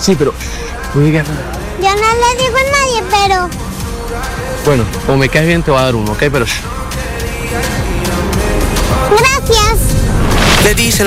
Sí, pero... Yo no le digo a nadie, pero... Bueno, como me caes bien te voy a dar uno, ¿ok? Pero... Gracias. Le dice